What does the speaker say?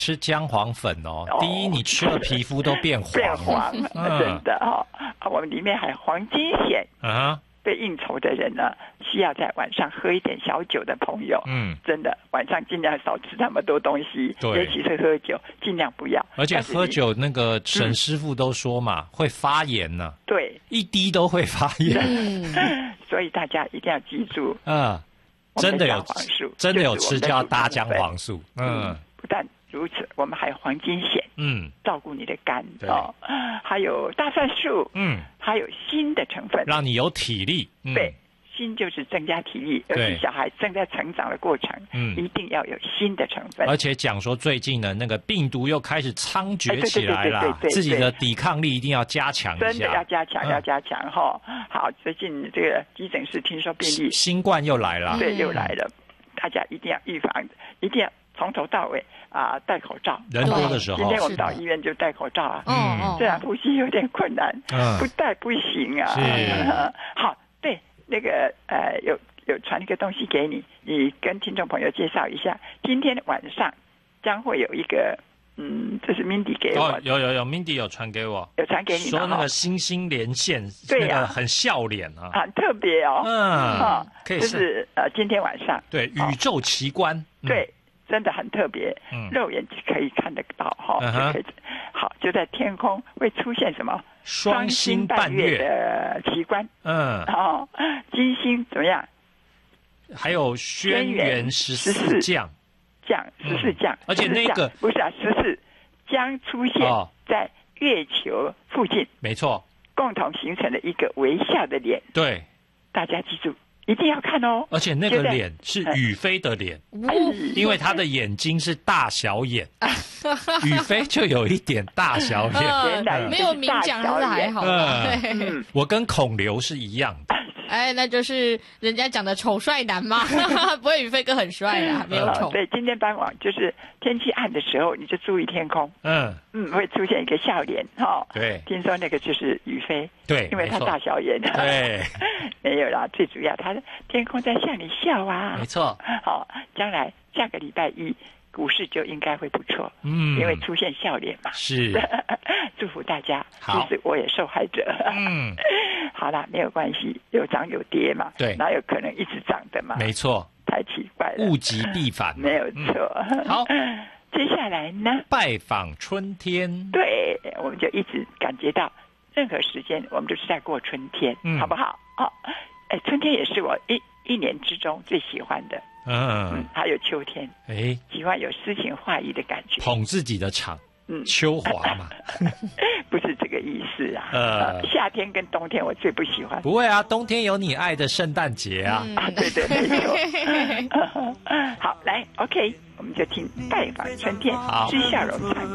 吃姜黄粉哦。第一，你吃了皮肤都变黄， 变黄，真的哈。我们里面还有黄金烯。对应酬的人呢，需要在晚上喝一点小酒的朋友，真的晚上尽量少吃那么多东西，尤其是喝酒，尽量不要。 而且喝酒那个沈师傅都说嘛，会发炎呢。 对， 一滴都会发炎。 所以大家一定要记住， 真的有吃就要搭姜黄素。 不但如此，我们还有黄金烯，照顾你的肝哦，还有大蒜素，还有锌的成分， 让你有体力。 对，锌就是增加体力，尤其小孩正在成长的过程，一定要有锌的成分。 而且讲说最近的那个病毒又开始猖獗起来了，自己的抵抗力一定要加强一下， 真的要加强，要加强哈。好，最近这个急诊室听说病例新冠又来了， 对，又来了，大家一定要预防，一定要从头到尾戴口罩， 人多的时候。 今天我们到医院就戴口罩啊，虽然呼吸有点困难，不戴不行啊。好，对，那个有传一个东西给你，你跟听众朋友介绍一下。今天晚上将会有一个，这是 Mindy 给我的。 有 Mindy 有传给我， 有传给你说那个星星连线， 对那个很笑脸啊， 很特别哦。 可以就是今天晚上对宇宙奇观， 对。真的很特别，肉眼可以看得到哈。好，就在天空会出现什么双星半月的奇观。金星怎么样？ 还有轩辕14将，而且那个不是14将出现在月球附近， 没错， 共同形成了一个微笑的脸。 对， 大家记住。一定要看哦！ 而且那个脸是宇飞的脸，因为他的眼睛是大小眼，宇飞就有一点大小眼， 没有明讲是还好。 我跟孔刘是一样的。 那就是人家讲的丑帅男嘛，不会宇飞哥很帅啊，没有丑。 对，今天傍晚就是天气暗的时候，你就注意天空，会出现一个笑脸哈。 对， 听说那个就是宇飞， 对， 因为他大小眼。 对， 没有啦，最主要他的天空在向你笑啊。 没错。 好，将来下个礼拜一股市就应该会不错，因为出现笑脸嘛。 是， 祝福大家。其实我也受害者。好啦，没有关系，有涨有跌嘛， 对， 哪有可能一直涨的嘛？ 没错， 太奇怪了， 物极必反， 没有错。 好， 接下来呢？ 拜访春天。 对，我们就一直感觉到，任何时间我们就是在过春天，好不好？春天也是我一年之中最喜欢的。还有秋天，喜欢有诗情画意的感觉， 捧自己的场。秋华嘛， 不是这个意思啊。夏天跟冬天我最不喜欢。 不会啊，冬天有你爱的圣诞节啊。 对对，没错。好，来 ，OK， 我们就听拜访春天，知笑容传。